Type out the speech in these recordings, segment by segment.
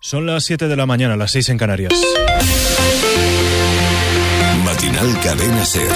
Son las 7 de la mañana, las 6 en Canarias. Matinal Cadena SER.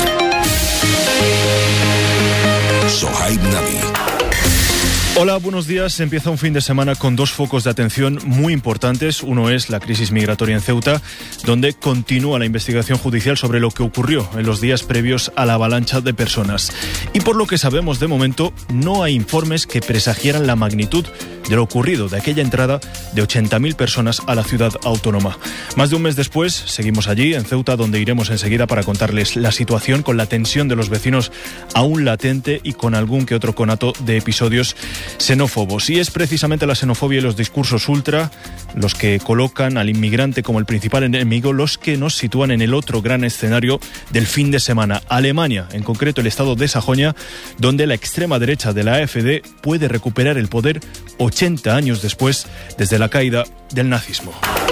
Sohaib Nabi. Hola, buenos días. Empieza un fin de semana con dos focos de atención muy importantes. Uno es la crisis migratoria en Ceuta, donde continúa la investigación judicial sobre lo que ocurrió en los días previos a la avalancha de personas. Y por lo que sabemos de momento, no hay informes que presagieran la magnitud de lo ocurrido, de aquella entrada de 80.000 personas a la ciudad autónoma. Más de un mes después, seguimos allí, en Ceuta, donde iremos enseguida para contarles la situación, con la tensión de los vecinos aún latente y con algún que otro conato de episodios xenófobos. Y es precisamente la xenofobia y los discursos ultra los que colocan al inmigrante como el principal enemigo, los que nos sitúan en el otro gran escenario del fin de semana, Alemania, en concreto el estado de Sajonia, donde la extrema derecha de la AfD puede recuperar el poder 80 años después, desde la caída del nazismo.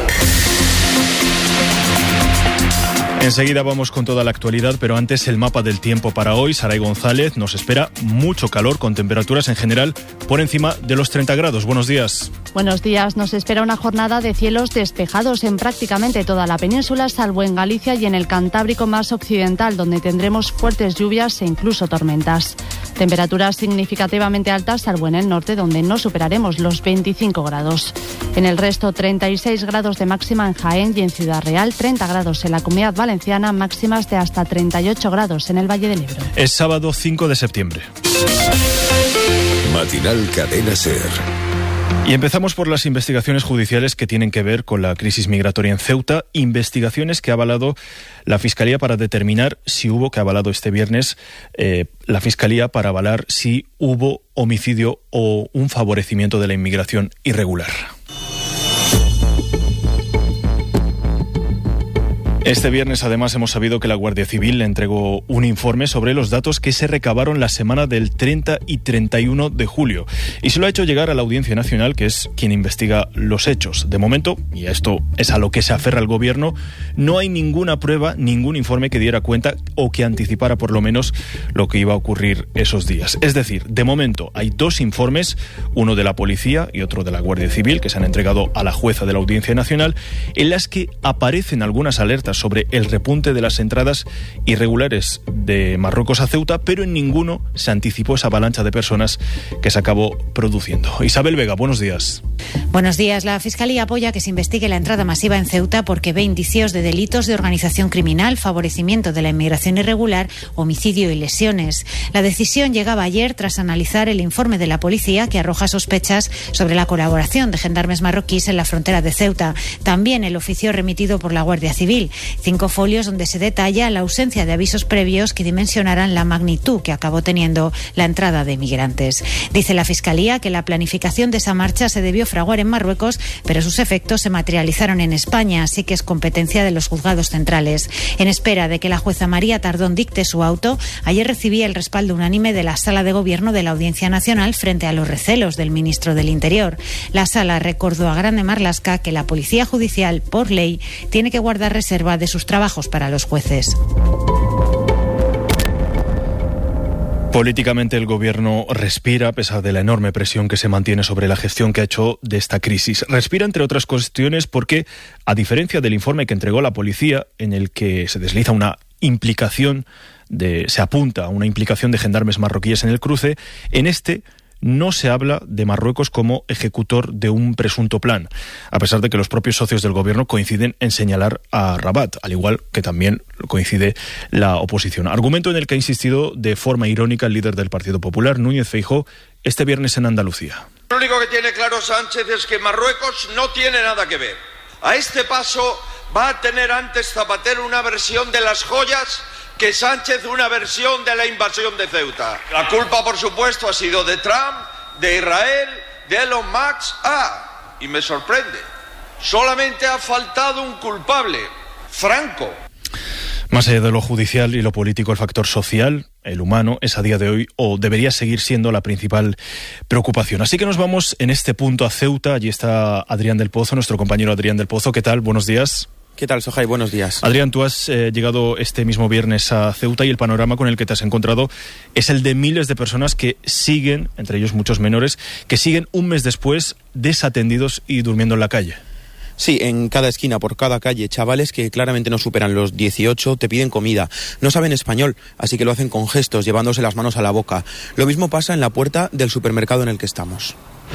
Enseguida vamos con toda la actualidad, pero antes el mapa del tiempo para hoy. Saray González, nos espera mucho calor, con temperaturas en general por encima de los 30 grados. Buenos días. Buenos días. Nos espera una jornada de cielos despejados en prácticamente toda la península, salvo en Galicia y en el Cantábrico más occidental, donde tendremos fuertes lluvias e incluso tormentas. Temperaturas significativamente altas, salvo en el norte, donde no superaremos los 25 grados. En el resto, 36 grados de máxima en Jaén y en Ciudad Real, 30 grados en la Comunidad Valenciana, máximas de hasta 38 grados en el Valle del Ebro. Es sábado 5 de septiembre. Matinal Cadena SER. Y empezamos por las investigaciones judiciales que tienen que ver con la crisis migratoria en Ceuta, investigaciones que ha avalado la Fiscalía para determinar si hubo, que ha avalado este viernes, la Fiscalía para avalar si hubo homicidio o un favorecimiento de la inmigración irregular. Este viernes, además, hemos sabido que la Guardia Civil le entregó un informe sobre los datos que se recabaron la semana del 30 y 31 de julio. Y se lo ha hecho llegar a la Audiencia Nacional, que es quien investiga los hechos. De momento, y esto es a lo que se aferra el Gobierno, no hay ninguna prueba, ningún informe que diera cuenta o que anticipara por lo menos lo que iba a ocurrir esos días. Es decir, de momento hay dos informes, uno de la Policía y otro de la Guardia Civil, que se han entregado a la jueza de la Audiencia Nacional, en las que aparecen algunas alertas sobre el repunte de las entradas irregulares de Marruecos a Ceuta, pero en ninguno se anticipó esa avalancha de personas que se acabó produciendo. Isabel Vega, buenos días. Buenos días. La Fiscalía apoya que se investigue la entrada masiva en Ceuta porque ve indicios de delitos de organización criminal, favorecimiento de la inmigración irregular, homicidio y lesiones. La decisión llegaba ayer tras analizar el informe de la Policía que arroja sospechas sobre la colaboración de gendarmes marroquíes en la frontera de Ceuta. También el oficio remitido por la Guardia Civil. 5 folios donde se detalla la ausencia de avisos previos que dimensionaran la magnitud que acabó teniendo la entrada de migrantes. Dice la Fiscalía que la planificación de esa marcha se debió fraguar en Marruecos, pero sus efectos se materializaron en España, así que es competencia de los juzgados centrales. En espera de que la jueza María Tardón dicte su auto, ayer recibía el respaldo unánime de la Sala de Gobierno de la Audiencia Nacional frente a los recelos del ministro del Interior. La Sala recordó a Grande Marlaska que la Policía Judicial, por ley, tiene que guardar reserva de sus trabajos para los jueces. Políticamente el Gobierno respira a pesar de la enorme presión que se mantiene sobre la gestión que ha hecho de esta crisis. Respira, entre otras cuestiones, porque, a diferencia del informe que entregó la Policía, en el que se desliza una implicación, se apunta a una implicación de gendarmes marroquíes en el cruce, en este no se habla de Marruecos como ejecutor de un presunto plan, a pesar de que los propios socios del Gobierno coinciden en señalar a Rabat, al igual que también coincide la oposición. Argumento en el que ha insistido de forma irónica el líder del Partido Popular, Núñez Feijóo, este viernes en Andalucía. Lo único que tiene claro Sánchez es que Marruecos no tiene nada que ver. A este paso va a tener antes Zapatero una versión de las joyas que Sánchez una versión de la invasión de Ceuta. La culpa, por supuesto, ha sido de Trump, de Israel, de Elon Musk. Y me sorprende, solamente ha faltado un culpable, Franco. Más allá de lo judicial y lo político, el factor social, el humano, es a día de hoy, o debería seguir siendo, la principal preocupación. Así que nos vamos en este punto a Ceuta. Allí está Adrián del Pozo, nuestro compañero Adrián del Pozo. ¿Qué tal? Buenos días. ¿Qué tal, Sohai? Buenos días. Adrián, tú has llegado este mismo viernes a Ceuta y el panorama con el que te has encontrado es el de miles de personas que siguen, entre ellos muchos menores, que siguen un mes después desatendidos y durmiendo en la calle. Sí, en cada esquina, por cada calle, chavales que claramente no superan los 18 te piden comida. No saben español, así que lo hacen con gestos, llevándose las manos a la boca. Lo mismo pasa en la puerta del supermercado en el que estamos.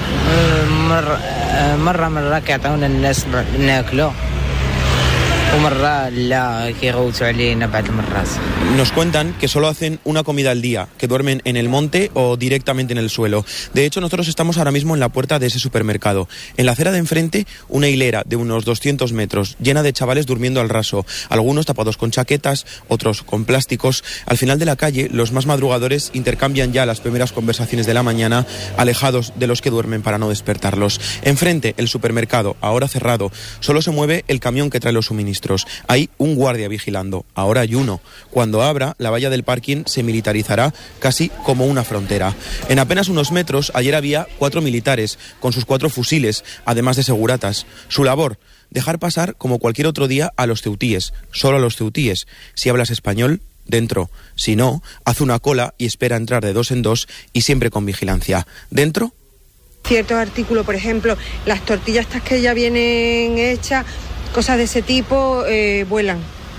Nos cuentan que solo hacen una comida al día, que duermen en el monte o directamente en el suelo. De hecho, nosotros estamos ahora mismo en la puerta de ese supermercado. En la acera de enfrente, una hilera de unos 200 metros, llena de chavales durmiendo al raso. Algunos tapados con chaquetas, otros con plásticos. Al final de la calle, los más madrugadores intercambian ya las primeras conversaciones de la mañana, alejados de los que duermen para no despertarlos. Enfrente, el supermercado, ahora cerrado. Solo se mueve el camión que trae los suministros. Hay un guardia vigilando, ahora hay uno. Cuando abra, la valla del parking se militarizará casi como una frontera. En apenas unos metros, ayer había 4 militares, con sus 4 fusiles, además de seguratas. Su labor, dejar pasar como cualquier otro día a los ceutíes, solo a los ceutíes. Si hablas español, dentro. Si no, haz una cola y espera entrar de 2 en 2 y siempre con vigilancia. ¿Dentro? Ciertos artículos, por ejemplo, las tortillas estas que ya vienen hechas, cosas de ese tipo, vuelan.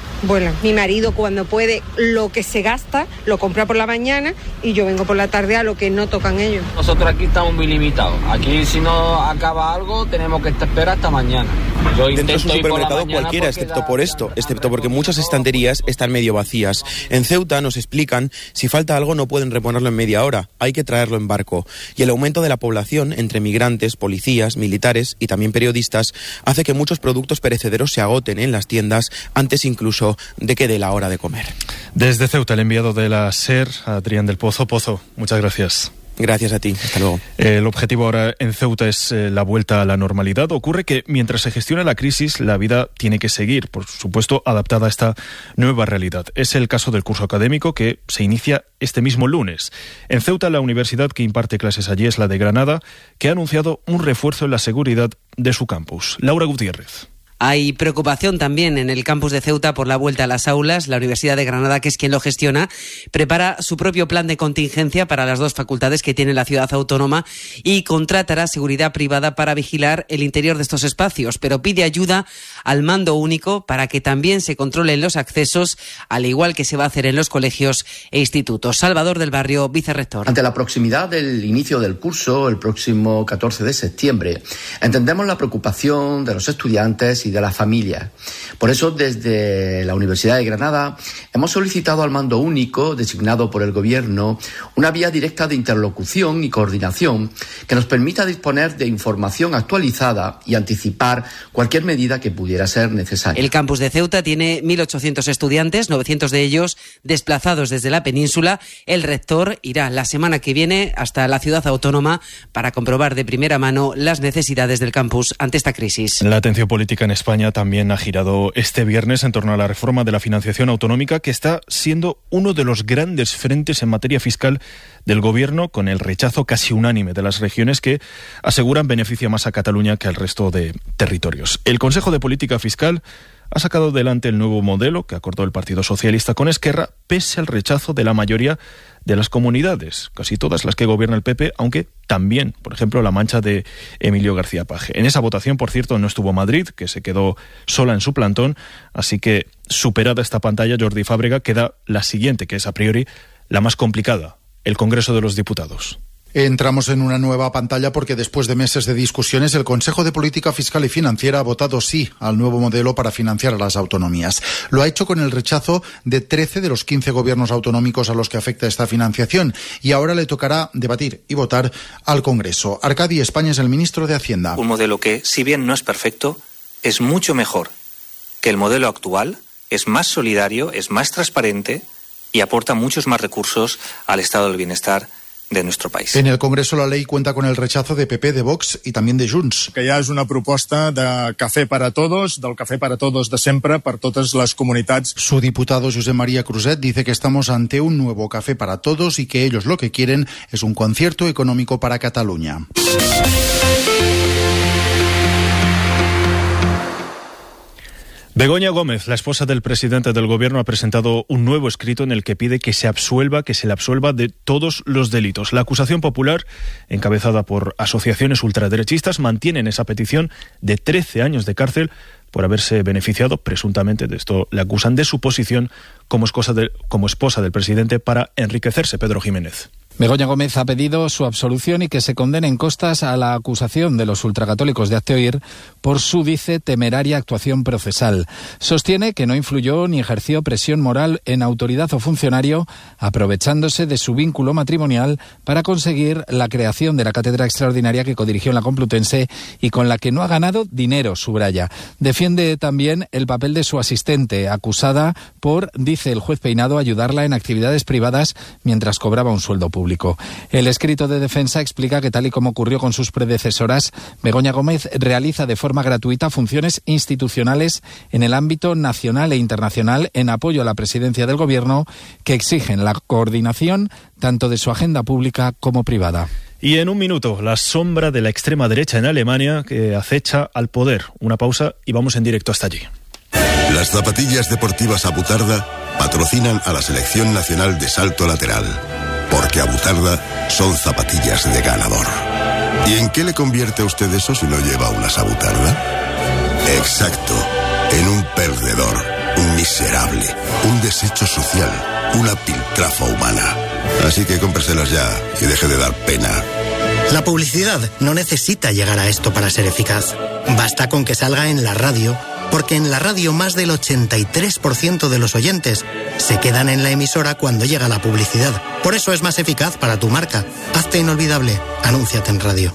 Mi marido, cuando puede, lo que se gasta lo compra por la mañana y yo vengo por la tarde a lo que no tocan ellos. Nosotros aquí estamos muy limitados. Aquí, si no acaba algo, tenemos que esperar hasta mañana. Dentro de su supermercado cualquiera, excepto por esto, excepto porque muchas estanterías están medio vacías. En Ceuta nos explican, si falta algo no pueden reponerlo en media hora, hay que traerlo en barco. Y el aumento de la población, entre migrantes, policías, militares y también periodistas, hace que muchos productos perecederos se agoten en las tiendas antes incluso de que dé la hora de comer. Desde Ceuta, el enviado de la SER, Adrián del Pozo. Pozo, muchas gracias. Gracias a ti, hasta luego. El objetivo ahora en Ceuta es la vuelta a la normalidad. Ocurre que mientras se gestiona la crisis, la vida tiene que seguir, por supuesto, adaptada a esta nueva realidad. Es el caso del curso académico que se inicia este mismo lunes. En Ceuta, la universidad que imparte clases allí es la de Granada, que ha anunciado un refuerzo en la seguridad de su campus. Laura Gutiérrez. Hay preocupación también en el campus de Ceuta por la vuelta a las aulas. La Universidad de Granada, que es quien lo gestiona, prepara su propio plan de contingencia para las 2 facultades que tiene la ciudad autónoma y contratará seguridad privada para vigilar el interior de estos espacios, pero pide ayuda al mando único para que también se controlen los accesos, al igual que se va a hacer en los colegios e institutos. Salvador del Barrio, vicerrector. Ante la proximidad del inicio del curso, el próximo 14 de septiembre, entendemos la preocupación de los estudiantes y de las familias. Por eso, desde la Universidad de Granada hemos solicitado al mando único, designado por el Gobierno, una vía directa de interlocución y coordinación que nos permita disponer de información actualizada y anticipar cualquier medida que pudiera ser necesaria. El campus de Ceuta tiene 1.800 estudiantes, 900 de ellos desplazados desde la península. El rector irá la semana que viene hasta la ciudad autónoma para comprobar de primera mano las necesidades del campus ante esta crisis. La atención política en España también ha girado este viernes en torno a la reforma de la financiación autonómica, que está siendo uno de los grandes frentes en materia fiscal del Gobierno, con el rechazo casi unánime de las regiones que aseguran beneficia más a Cataluña que al resto de territorios. El Consejo de Política Fiscal ha sacado adelante el nuevo modelo que acordó el Partido Socialista con Esquerra, pese al rechazo de la mayoría de las comunidades, casi todas las que gobierna el PP, aunque también, por ejemplo, La Mancha de Emilio García Paje. En esa votación, por cierto, no estuvo Madrid, que se quedó sola en su plantón, así que, superada esta pantalla, Jordi Fábrega, queda la siguiente, que es a priori la más complicada, el Congreso de los Diputados. Entramos en una nueva pantalla porque después de meses de discusiones, el Consejo de Política Fiscal y Financiera ha votado sí al nuevo modelo para financiar a las autonomías. Lo ha hecho con el rechazo de 13 de los 15 gobiernos autonómicos a los que afecta esta financiación, y ahora le tocará debatir y votar al Congreso. Arcadi España es el ministro de Hacienda. Un modelo que, si bien no es perfecto, es mucho mejor que el modelo actual, es más solidario, es más transparente y aporta muchos más recursos al estado del bienestar de nuestro país. En el Congreso la ley cuenta con el rechazo de PP, de Vox y también de Junts. Que ja és una proposta de café para todos, del café para todos de sempre, per totes les comunitats. Su diputado José María Cruzet dice que estamos ante un nuevo café para todos y que ellos lo que quieren es un concierto económico para Cataluña. Begoña Gómez, la esposa del presidente del Gobierno, ha presentado un nuevo escrito en el que pide que se le absuelva de todos los delitos. La acusación popular, encabezada por asociaciones ultraderechistas, mantiene esa petición de 13 años de cárcel por haberse beneficiado, presuntamente, de esto le acusan, de su posición como esposa del presidente para enriquecerse. Pedro Jiménez. Begoña Gómez ha pedido su absolución y que se condene en costas a la acusación de los ultracatólicos de Hazte Oír por su, dice, temeraria actuación procesal. Sostiene que no influyó ni ejerció presión moral en autoridad o funcionario, aprovechándose de su vínculo matrimonial para conseguir la creación de la cátedra extraordinaria que codirigió en la Complutense y con la que no ha ganado dinero, subraya. Defiende también el papel de su asistente, acusada por, dice el juez Peinado, ayudarla en actividades privadas mientras cobraba un sueldo público. El escrito de defensa explica que, tal y como ocurrió con sus predecesoras, Begoña Gómez realiza de forma gratuita funciones institucionales en el ámbito nacional e internacional en apoyo a la presidencia del Gobierno que exigen la coordinación tanto de su agenda pública como privada. Y en un minuto, la sombra de la extrema derecha en Alemania que acecha al poder. Una pausa y vamos en directo hasta allí. Las zapatillas deportivas Abutarda patrocinan a la Selección Nacional de Salto Lateral. Porque Abutarda son zapatillas de ganador. ¿Y en qué le convierte a usted eso si no lleva unas Abutarda? Exacto, en un perdedor, un miserable, un desecho social, una piltrafa humana. Así que cómpreselas ya y deje de dar pena. La publicidad no necesita llegar a esto para ser eficaz. Basta con que salga en la radio, porque en la radio más del 83% de los oyentes se quedan en la emisora cuando llega la publicidad. Por eso es más eficaz para tu marca. Hazte inolvidable. Anúnciate en radio.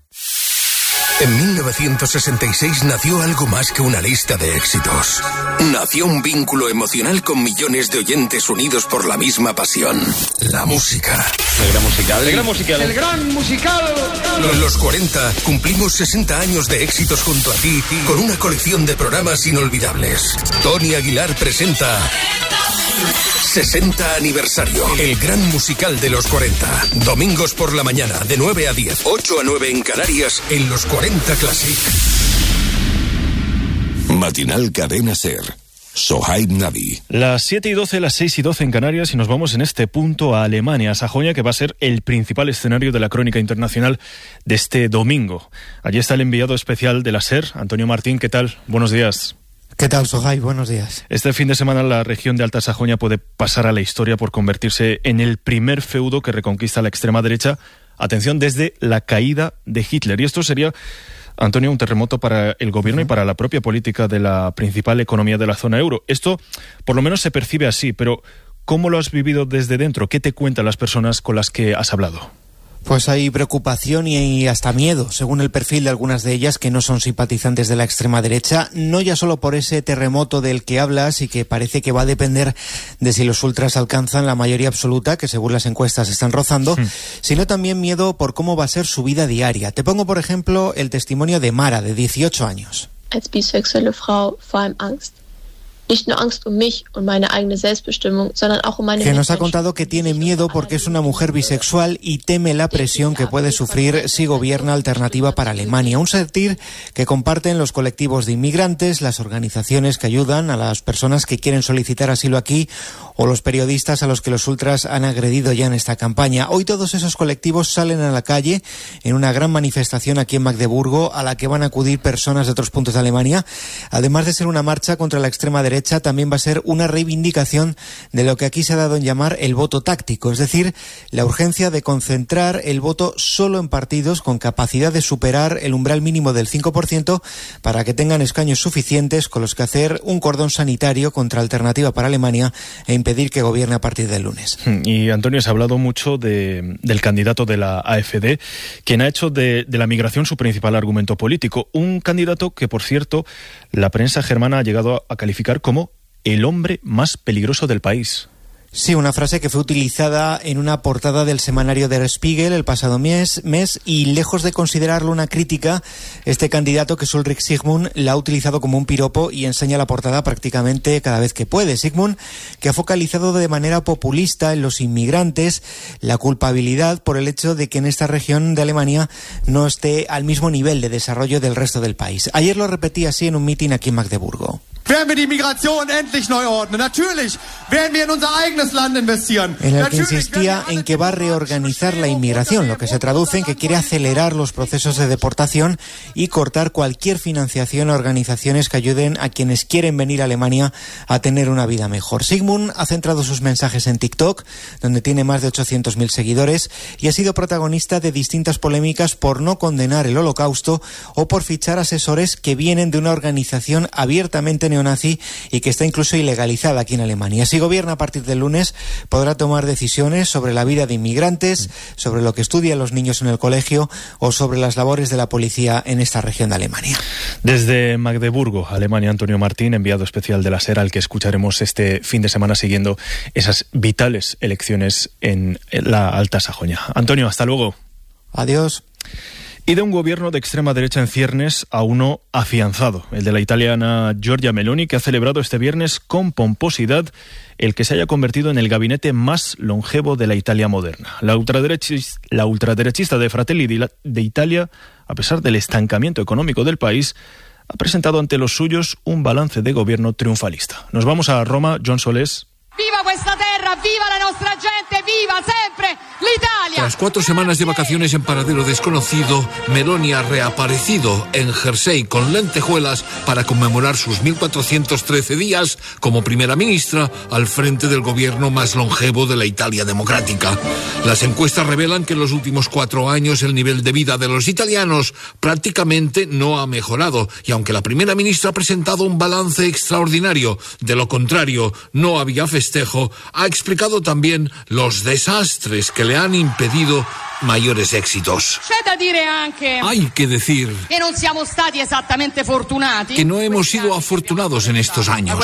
En 1966 nació algo más que una lista de éxitos. Nació un vínculo emocional con millones de oyentes unidos por la misma pasión. La música. El gran musical. El gran musical. El gran musical. Los 40 cumplimos 60 años de éxitos junto a ti con una colección de programas inolvidables. Tony Aguilar presenta 60 aniversario. El gran musical de los 40. Domingos por la mañana, de 9 a 10, 8 a 9 en Canarias, en los 40 Classic. Matinal Cadena SER. Sohaib Navi. Las 7:12, las 6:12 en Canarias, y nos vamos en este punto a Alemania, a Sajonia, que va a ser el principal escenario de la crónica internacional de este domingo. Allí está el enviado especial de la SER, Antonio Martín. ¿Qué tal? Buenos días. ¿Qué tal, Sohaib? Buenos días. Este fin de semana la región de Alta Sajonia puede pasar a la historia por convertirse en el primer feudo que reconquista la extrema derecha, atención, desde la caída de Hitler. Y esto sería, Antonio, un terremoto para el gobierno y para la propia política de la principal economía de la zona euro. Esto, por lo menos, se percibe así, pero ¿cómo lo has vivido desde dentro? ¿Qué te cuentan las personas con las que has hablado? Pues hay preocupación y hasta miedo, según el perfil de algunas de ellas que no son simpatizantes de la extrema derecha, no ya solo por ese terremoto del que hablas y que parece que va a depender de si los ultras alcanzan la mayoría absoluta, que según las encuestas están rozando, sino también miedo por cómo va a ser su vida diaria. Te pongo, por ejemplo, el testimonio de Mara, de 18 años. Als bisexuelle Frau vor allem Angst. Nicht nur Angst mich und meine eigene Selbstbestimmung, sondern auch meine que nos ha contado que tiene miedo porque es una mujer bisexual y teme la presión que puede sufrir si gobierna Alternativa para Alemania. Un sentir que comparten los colectivos de inmigrantes, las organizaciones que ayudan a las personas que quieren solicitar asilo aquí o los periodistas a los que los ultras han agredido ya en esta campaña. Hoy todos esos colectivos salen a la calle en una gran manifestación aquí en Magdeburgo a la que van a acudir personas de otros puntos de Alemania. Además de ser una marcha contra la extrema derecha, también va a ser una reivindicación de lo que aquí se ha dado en llamar el voto táctico, es decir, la urgencia de concentrar el voto solo en partidos con capacidad de superar el umbral mínimo del 5% para que tengan escaños suficientes con los que hacer un cordón sanitario contra Alternativa para Alemania e impedir que gobierne a partir del lunes. Y Antonio, se ha hablado mucho del candidato de la AfD, quien ha hecho de la migración su principal argumento político. Un candidato que, por cierto, la prensa germana ha llegado a calificar como el hombre más peligroso del país. Sí, una frase que fue utilizada en una portada del semanario Der Spiegel el pasado mes y lejos de considerarlo una crítica, este candidato, que es Ulrich Sigmund, la ha utilizado como un piropo y enseña la portada prácticamente cada vez que puede. Sigmund, que ha focalizado de manera populista en los inmigrantes, la culpabilidad por el hecho de que en esta región de Alemania no esté al mismo nivel de desarrollo del resto del país. Ayer lo repetía así en un mitin aquí en Magdeburgo. En el que insistía en que va a reorganizar la inmigración, lo que se traduce en que quiere acelerar los procesos de deportación y cortar cualquier financiación a organizaciones que ayuden a quienes quieren venir a Alemania a tener una vida mejor. Sigmund ha centrado sus mensajes en TikTok, donde tiene más de 800.000 seguidores, y ha sido protagonista de distintas polémicas por no condenar el Holocausto o por fichar asesores que vienen de una organización abiertamente neonazi y que está incluso ilegalizada aquí en Alemania. Si gobierna a partir del lunes, podrá tomar decisiones sobre la vida de inmigrantes, sobre lo que estudian los niños en el colegio o sobre las labores de la policía en esta región de Alemania. Desde Magdeburgo, Alemania, Antonio Martín, enviado especial de la SER, al que escucharemos este fin de semana siguiendo esas vitales elecciones en la Alta Sajonia. Antonio, hasta luego. Adiós. Y de un gobierno de extrema derecha en ciernes a uno afianzado, el de la italiana Giorgia Meloni, que ha celebrado este viernes con pomposidad el que se haya convertido en el gabinete más longevo de la Italia moderna. La ultraderechista de Fratelli d'Italia, a pesar del estancamiento económico del país, ha presentado ante los suyos un balance de gobierno triunfalista. Nos vamos a Roma. John Solés. ¡Viva nuestra tierra! ¡Viva la nuestra gente! ¡Viva siempre l'Italia! Tras 4 semanas de vacaciones en paradero desconocido, Meloni ha reaparecido en jersey con lentejuelas para conmemorar sus 1413 días como primera ministra al frente del gobierno más longevo de la Italia democrática. Las encuestas revelan que en los últimos 4 años el nivel de vida de los italianos prácticamente no ha mejorado, y aunque la primera ministra ha presentado un balance extraordinario, de lo contrario no había festejo, ha explicado también los desastres que le han impedido mayores éxitos. Hay que decir que no hemos sido afortunados en estos años.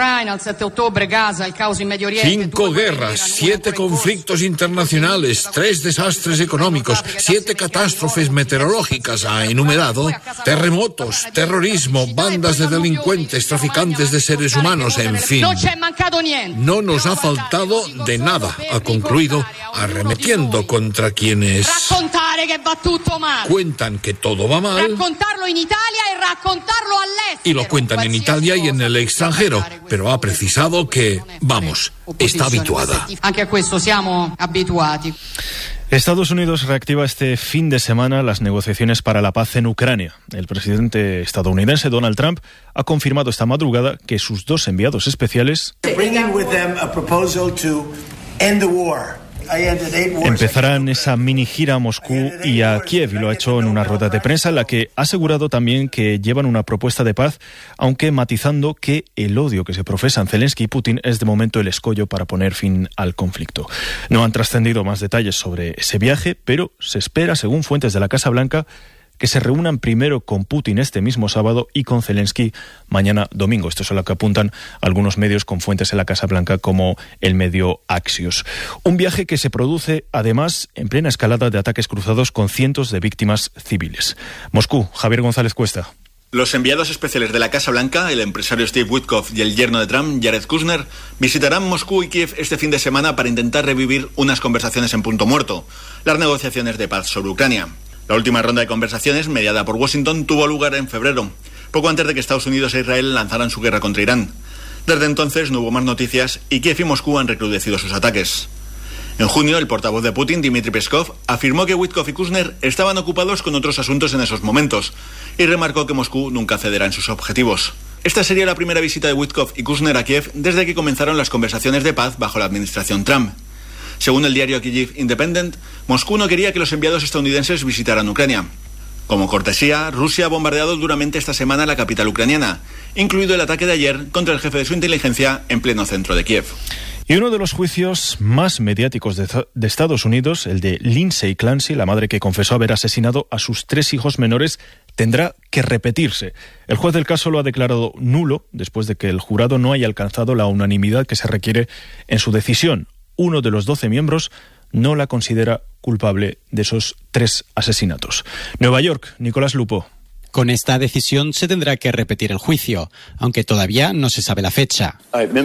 5 guerras, 7 conflictos internacionales, 3 desastres económicos, 7 catástrofes meteorológicas, ha enumerado, terremotos, terrorismo, bandas de delincuentes, traficantes de seres humanos, en fin. No nos ha faltado de nada, ha concluido, arremetiendo contra quienes cuentan que todo va mal y lo cuentan en Italia y en el extranjero, pero ha precisado que, vamos, está habituada. Estados Unidos reactiva este fin de semana las negociaciones para la paz en Ucrania. El presidente estadounidense Donald Trump ha confirmado esta madrugada que sus 2 enviados especiales empezarán esa mini gira a Moscú y a Kiev, y lo ha hecho en una rueda de prensa en la que ha asegurado también que llevan una propuesta de paz, aunque matizando que el odio que se profesan Zelensky y Putin es de momento el escollo para poner fin al conflicto. No han trascendido más detalles sobre ese viaje, pero se espera, según fuentes de la Casa Blanca, que se reúnan primero con Putin este mismo sábado y con Zelensky mañana domingo. Esto es a lo que apuntan algunos medios con fuentes en la Casa Blanca, como el medio Axios. Un viaje que se produce, además, en plena escalada de ataques cruzados con cientos de víctimas civiles. Moscú, Javier González Cuesta. Los enviados especiales de la Casa Blanca, el empresario Steve Witkoff y el yerno de Trump, Jared Kushner, visitarán Moscú y Kiev este fin de semana para intentar revivir unas conversaciones en punto muerto, las negociaciones de paz sobre Ucrania. La última ronda de conversaciones, mediada por Washington, tuvo lugar en febrero, poco antes de que Estados Unidos e Israel lanzaran su guerra contra Irán. Desde entonces no hubo más noticias y Kiev y Moscú han recrudecido sus ataques. En junio, el portavoz de Putin, Dmitry Peskov, afirmó que Witkoff y Kushner estaban ocupados con otros asuntos en esos momentos y remarcó que Moscú nunca cederá en sus objetivos. Esta sería la primera visita de Witkoff y Kushner a Kiev desde que comenzaron las conversaciones de paz bajo la administración Trump. Según el diario Kyiv Independent, Moscú no quería que los enviados estadounidenses visitaran Ucrania. Como cortesía, Rusia ha bombardeado duramente esta semana la capital ucraniana, incluido el ataque de ayer contra el jefe de su inteligencia en pleno centro de Kiev. Y uno de los juicios más mediáticos de Estados Unidos, el de Lindsay Clancy, la madre que confesó haber asesinado a sus 3 hijos menores, tendrá que repetirse. El juez del caso lo ha declarado nulo después de que el jurado no haya alcanzado la unanimidad que se requiere en su decisión. Uno de los 12 miembros no la considera culpable de esos 3 asesinatos. Nueva York, Nicolás Lupo. Con esta decisión se tendrá que repetir el juicio, aunque todavía no se sabe la fecha.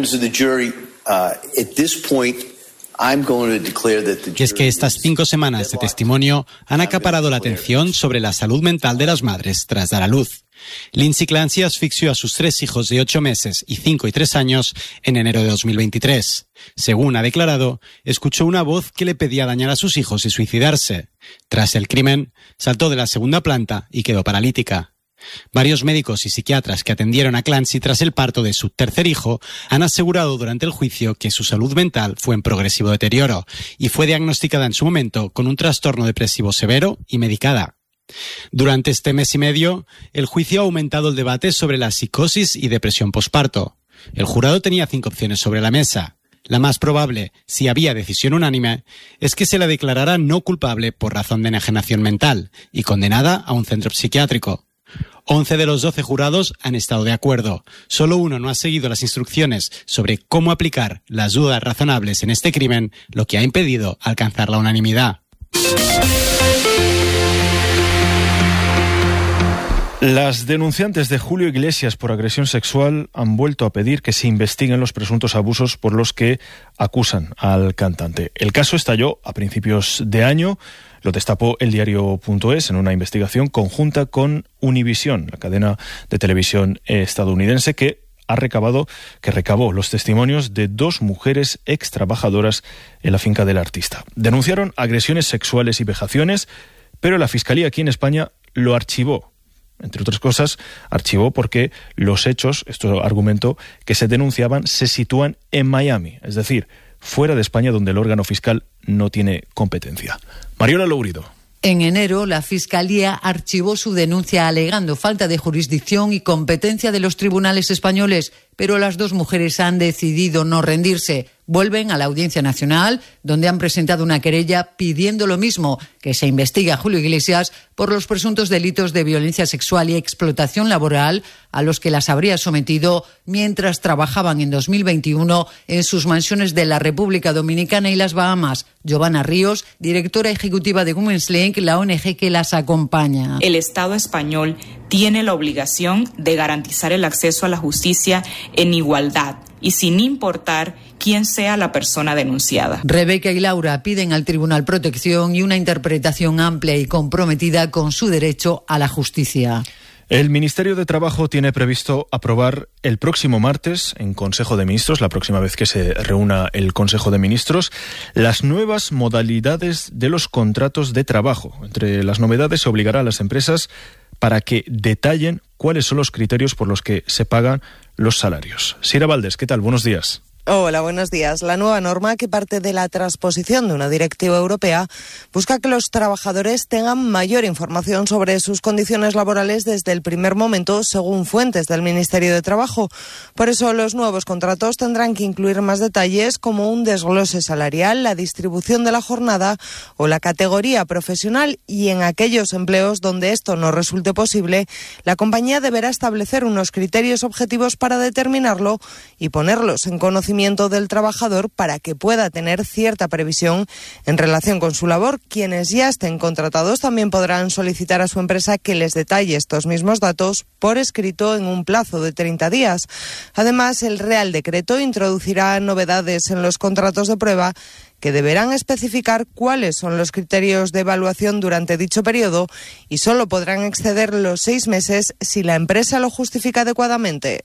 Y es que estas 5 semanas de testimonio han acaparado la atención sobre la salud mental de las madres tras dar a luz. Lindsay Clancy asfixió a sus 3 hijos de 8 meses y 5 y 3 años en enero de 2023. Según ha declarado, escuchó una voz que le pedía dañar a sus hijos y suicidarse. Tras el crimen, saltó de la segunda planta y quedó paralítica. Varios médicos y psiquiatras que atendieron a Clancy tras el parto de su tercer hijo han asegurado durante el juicio que su salud mental fue en progresivo deterioro y fue diagnosticada en su momento con un trastorno depresivo severo y medicada. Durante este mes y medio, el juicio ha aumentado el debate sobre la psicosis y depresión posparto. El jurado tenía 5 opciones sobre la mesa. La más probable, si había decisión unánime, es que se la declarara no culpable por razón de enajenación mental y condenada a un centro psiquiátrico. 11 de los 12 jurados han estado de acuerdo. Solo uno no ha seguido las instrucciones sobre cómo aplicar las dudas razonables en este crimen, lo que ha impedido alcanzar la unanimidad. Las denunciantes de Julio Iglesias por agresión sexual han vuelto a pedir que se investiguen los presuntos abusos por los que acusan al cantante. El caso estalló a principios de año. Lo destapó el diario.es en una investigación conjunta con Univision, la cadena de televisión estadounidense que recabó los testimonios de 2 mujeres ex trabajadoras en la finca del artista. Denunciaron agresiones sexuales y vejaciones, pero la Fiscalía aquí en España lo archivó. Entre otras cosas, archivó porque los hechos, esto argumentó, que se denunciaban se sitúan en Miami, es decir, fuera de España, donde el órgano fiscal no tiene competencia. Mariola Lourido. En enero, la Fiscalía archivó su denuncia alegando falta de jurisdicción y competencia de los tribunales españoles, pero las 2 mujeres han decidido no rendirse. Vuelven a la Audiencia Nacional, donde han presentado una querella pidiendo lo mismo, que se investigue a Julio Iglesias por los presuntos delitos de violencia sexual y explotación laboral a los que las habría sometido mientras trabajaban en 2021 en sus mansiones de la República Dominicana y las Bahamas. Giovanna Ríos, directora ejecutiva de Women's Link, la ONG que las acompaña. El Estado español tiene la obligación de garantizar el acceso a la justicia en igualdad y sin importar quién sea la persona denunciada. Rebeca y Laura piden al tribunal protección y una interpretación amplia y comprometida con su derecho a la justicia. El Ministerio de Trabajo tiene previsto aprobar el próximo martes en Consejo de Ministros, la próxima vez que se reúna el Consejo de Ministros, las nuevas modalidades de los contratos de trabajo. Entre las novedades se obligará a las empresas para que detallen cuáles son los criterios por los que se pagan los salarios. Sira Valdés, ¿qué tal? Buenos días. Hola, buenos días. La nueva norma, que parte de la transposición de una directiva europea, busca que los trabajadores tengan mayor información sobre sus condiciones laborales desde el primer momento, según fuentes del Ministerio de Trabajo. Por eso, los nuevos contratos tendrán que incluir más detalles como un desglose salarial, la distribución de la jornada o la categoría profesional, y en aquellos empleos donde esto no resulte posible, la compañía deberá establecer unos criterios objetivos para determinarlo y ponerlos en conocimiento del trabajador para que pueda tener cierta previsión en relación con su labor. Quienes ya estén contratados también podrán solicitar a su empresa que les detalle estos mismos datos por escrito en un plazo de 30 días. Además, el Real Decreto introducirá novedades en los contratos de prueba que deberán especificar cuáles son los criterios de evaluación durante dicho periodo y solo podrán exceder los 6 meses si la empresa lo justifica adecuadamente.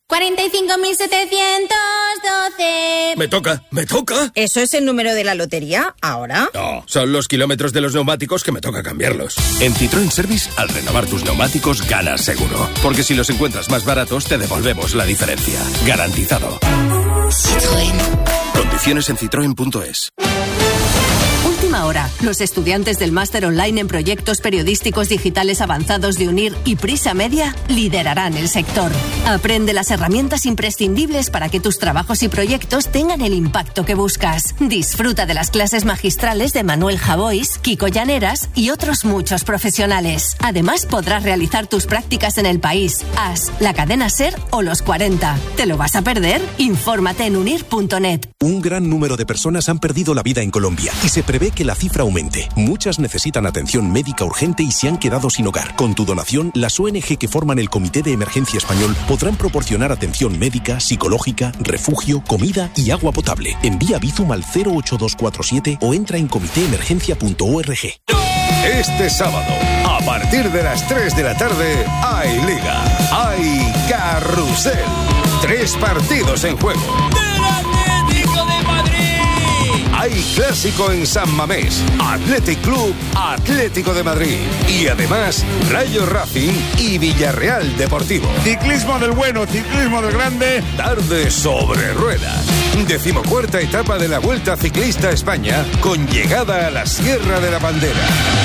45.712. Me toca. ¿Eso es el número de la lotería? ¿Ahora? No, son los kilómetros de los neumáticos que me toca cambiarlos. En Citroën Service, al renovar tus neumáticos, ganas seguro. Porque si los encuentras más baratos, te devolvemos la diferencia. Garantizado. Citroën. Condiciones en citroen.es. Última hora. Los estudiantes del máster online en proyectos periodísticos digitales avanzados de UNIR y Prisa Media liderarán el sector. Aprende las herramientas imprescindibles para que tus trabajos y proyectos tengan el impacto que buscas. Disfruta de las clases magistrales de Manuel Javois, Kiko Llaneras y otros muchos profesionales. Además, podrás realizar tus prácticas en el país, AS, la cadena SER o Los 40. ¿Te lo vas a perder? Infórmate en unir.net. Un gran número de personas han perdido la vida en Colombia y se prevé que la cifra aumente. Muchas necesitan atención médica urgente y se han quedado sin hogar. Con tu donación, las ONG que forman el Comité de Emergencia Español podrán proporcionar atención médica, psicológica, refugio, comida y agua potable. Envía Bizum al 08247 o entra en comitéemergencia.org. Este sábado, a partir de las 3 de la tarde, hay Liga, hay Carrusel. 3 partidos en juego. ¡Del Atlético de Madrid! Hay clásico en San Mamés, Athletic Club, Atlético de Madrid. Y además, Rayo Racing y Villarreal Deportivo. Ciclismo del bueno, ciclismo del grande. Tarde sobre ruedas. 14ª etapa de la Vuelta Ciclista a España, con llegada a la Sierra de la Bandera.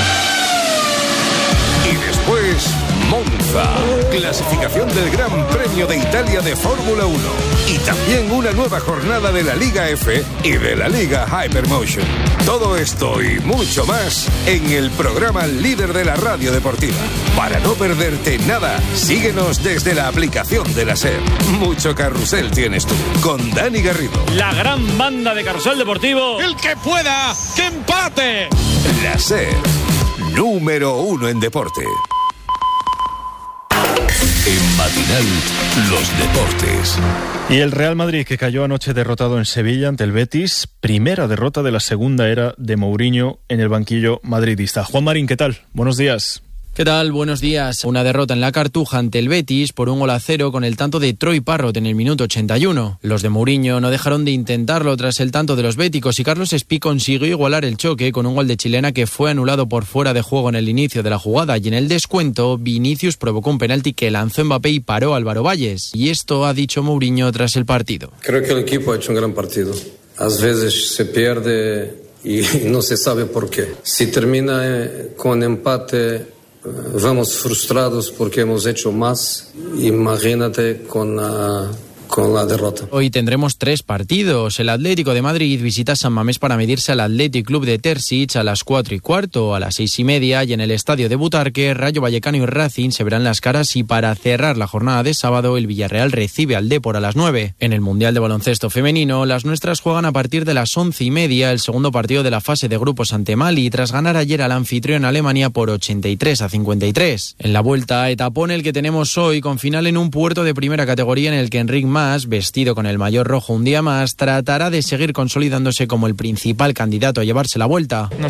Y después, Monza, clasificación del Gran Premio de Italia de Fórmula 1. Y también una nueva jornada de la Liga F y de la Liga Hypermotion. Todo esto y mucho más en el programa líder de la radio deportiva. Para no perderte nada, síguenos desde la aplicación de la SER. Mucho carrusel tienes tú, con Dani Garrido. La gran banda de Carrusel Deportivo. ¡El que pueda, que empate! La SER, número 1 en deporte. En Matinal, los deportes. Y el Real Madrid, que cayó anoche derrotado en Sevilla ante el Betis, primera derrota de la segunda era de Mourinho en el banquillo madridista. Juan Marín, ¿qué tal? Buenos días. ¿Qué tal? Buenos días. Una derrota en la Cartuja ante el Betis por 1-0 con el tanto de Troy Parrott en el minuto 81. Los de Mourinho no dejaron de intentarlo tras el tanto de los béticos y Carlos Espí consiguió igualar el choque con un gol de chilena que fue anulado por fuera de juego en el inicio de la jugada, y en el descuento Vinicius provocó un penalti que lanzó Mbappé y paró Álvaro Valles. Y esto ha dicho Mourinho tras el partido. Creo que el equipo ha hecho un gran partido. A veces se pierde y no se sabe por qué. Si termina con empate, vamos frustrados porque hemos hecho más. Imagínate con la derrota. Hoy tendremos 3 partidos. El Atlético de Madrid visita San Mamés para medirse al Athletic Club de Terzic a las 4:15, a las 6:30, y en el estadio de Butarque, Rayo Vallecano y Racing se verán las caras, y para cerrar la jornada de sábado, el Villarreal recibe al Depor a las 9. En el Mundial de Baloncesto Femenino, las nuestras juegan a partir de las 11:30 el segundo partido de la fase de grupos ante Mali, tras ganar ayer al anfitrión Alemania por 83-53. En la vuelta, etapón el que tenemos hoy, con final en un puerto de primera categoría en el que Enric Mas, vestido con el maillot rojo un día más, tratará de seguir consolidándose como el principal candidato a llevarse la vuelta.